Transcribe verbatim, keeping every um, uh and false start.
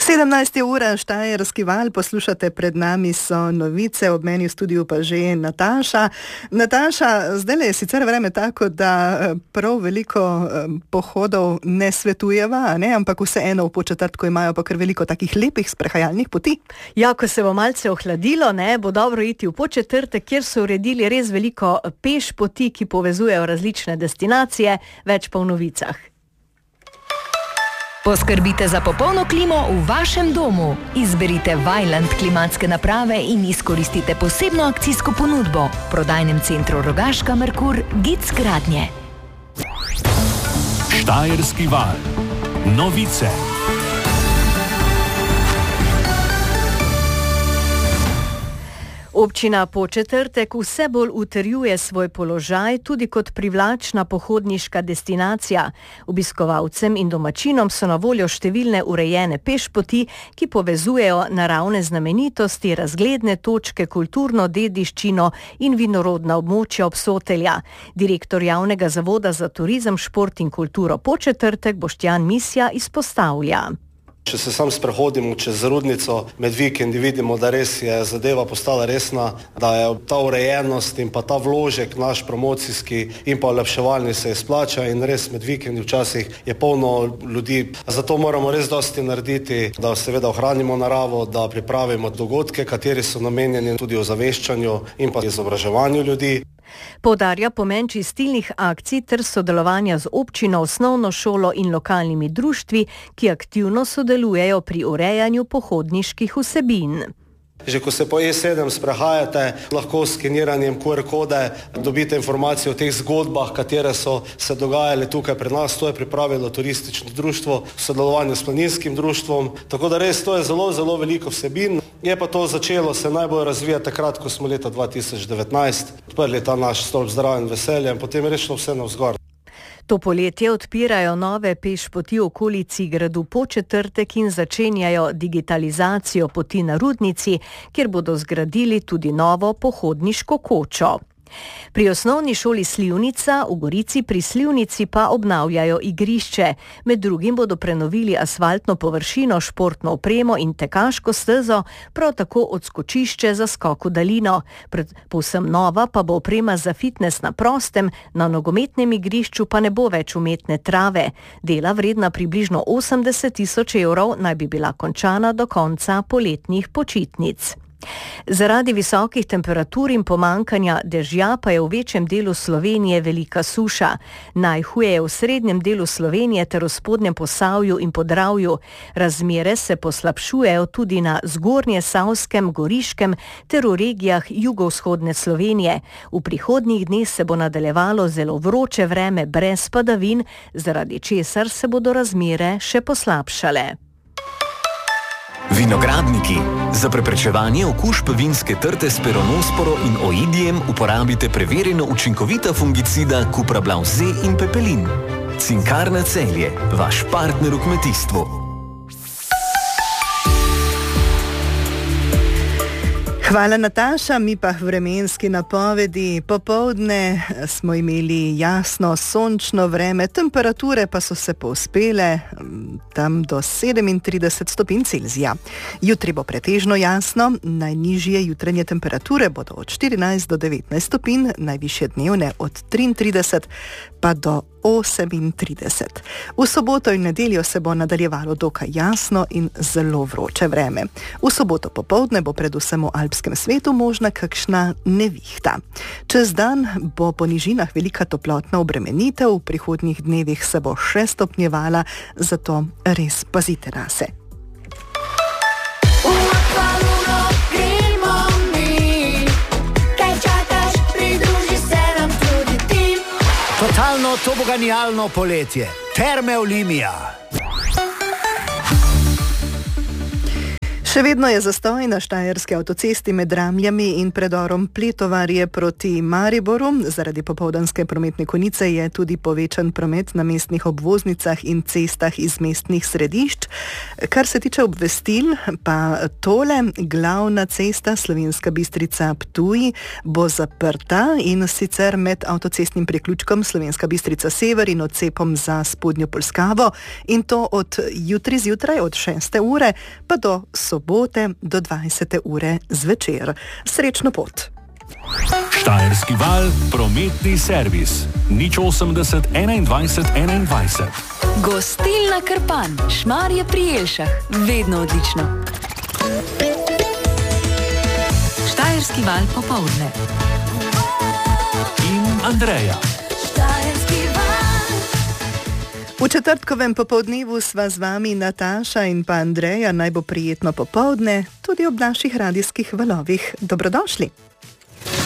sedemnajsta ura, Štajerski val, poslušate, pred nami so novice, ob meni v studiu pa že Nataša. Nataša, zdaj je sicer vreme tako, da prav veliko pohodov ne svetujeva, ne? Ampak vseeno v Podčetrtku imajo pa kar veliko takih lepih sprehajalnih poti. Ja, ko se bo malce ohladilo, ne, bo dobro iti v Podčetrtek, kjer so uredili res veliko peš poti, ki povezujejo različne destinacije, več pa v novicah. Poskrbite za popolno klimo v vašem domu. Izberite Vaillant klimatske naprave in izkoristite posebno akcijsko ponudbo. V prodajnem centru Rogaška Merkur Gic gradnje. Štajerski val. Novice. Občina Podčetrtek vse bolj utrjuje svoj položaj tudi kot privlačna pohodniška destinacija. Obiskovalcem in domačinom so na voljo številne urejene pešpoti, ki povezujejo naravne znamenitosti, razgledne točke, kulturno dediščino in vinorodna območja Obsotelja. Direktor Javnega zavoda za turizem, šport in kulturo Podčetrtek Boštjan Misja izpostavlja. Če se sam sprehodimo čez Rudnico med vikendi, vidimo, da res je zadeva postala resna, da je ta urejenost in pa ta vložek naš promocijski in pa olepševalni se izplača in res med vikendi včasih je polno ljudi. Zato moramo res dosti narediti, da seveda ohranimo naravo, da pripravimo dogodke, kateri so namenjeni tudi ozaveščanju in pa izobraževanju ljudi. Poudarja pomen čistilnih akcij ter sodelovanja z občino, osnovno šolo in lokalnimi društvi, ki aktivno sodelujejo pri urejanju pohodniških vsebin. Že ko se po E sedem sprehajate, lahko s skeniranjem Q R kode dobite informacije o teh zgodbah, katere so se dogajale tukaj pri nas. To je pripravilo turistično društvo v sodelovanju s planinskim društvom. Tako da res to je zelo, zelo veliko vsebin. Je pa to začelo se najbolj razvijati takrat, ko smo leta dva tisoč devetnajst odprli ta naš stolp zdravja in veselja in potem je rešilo vse navzgor. To poletje odpirajo nove pešpoti v okolici gradu Podčetrtek in začenjajo digitalizacijo poti na Rudnici, kjer bodo zgradili tudi novo pohodniško kočo. Pri osnovni šoli Slivnica v Gorici pri Slivnici pa obnavljajo igrišče. Med drugim bodo prenovili asfaltno površino, športno opremo in tekaško stezo, prav tako odskočišče za skok v daljino. Povsem nova pa bo oprema za fitnes na prostem, na nogometnem igrišču pa ne bo več umetne trave. Dela vredna približno osemdeset tisoč evrov naj bi bila končana do konca poletnih počitnic. Zaradi visokih temperatur in pomankanja dežja pa je v večjem delu Slovenije velika suša. Najhuje je v srednjem delu Slovenije ter v spodnjem Posavju in Podravju. Razmere se poslabšujejo tudi na Zgornjesavskem, Goriškem ter v regijah jugovzhodne Slovenije. V prihodnjih dneh se bo nadaljevalo zelo vroče vreme brez padavin, zaradi česar se bodo razmere še poslabšale. Vinogradniki. Za preprečevanje okužb vinske trte s peronosporo in oidijem uporabite preverjeno učinkovita fungicida Cuprablav Z in Pepelin. Cinkarna Celje, vaš partner v kmetijstvu. Hvala, Nataša. Mi pa vremenski napovedi. Popoldne smo imeli jasno, sončno vreme, temperature pa so se povzpele tam do sedemintrideset stopinj Celzija. Jutri bo pretežno jasno, najnižje jutranje temperature bodo od štirinajst do devetnajst stopinj, najvišje dnevne od triintrideset pa do osemintrideset. V soboto in nedeljo se bo nadaljevalo dokaj jasno in zelo vroče vreme. V soboto popoldne bo predvsem v alpskem svetu možna kakšna nevihta. Čez dan bo po nižinah velika toplotna obremenitev, v prihodnjih dnevih se bo še stopnjevala, zato res pazite nase. Totalno toboganijalno poletje. Terme Olimia. Še vedno je zastoj na štajerski avtocesti med Ramljami in predorom Pletovarje proti Mariboru. Zaradi popoldanske prometne konice je tudi povečan promet na mestnih obvoznicah in cestah iz mestnih središč. Kar se tiče obvestil, pa tole, glavna cesta Slovenska Bistrica-Ptuj bo zaprta in sicer med avtocestnim priključkom Slovenska Bistrica-Sever in odcepom za Spodnjo Polskavo in to od jutri zjutraj od šeste ure pa do sobote do dvajsete ure zvečer. Srečno pot! Štajerski val, prometni servis. nič osemdeset enaindvajset enaindvajset. Gostilna Krpan, Šmarje pri Jelšah, vedno odlično. Štajerski val popoldne. In Andreja. V četrtkovem popoldnevu sva z vami Nataša in pa Andreja. Naj bo prijetno popoldne tudi ob naših radijskih valovih. Dobrodošli!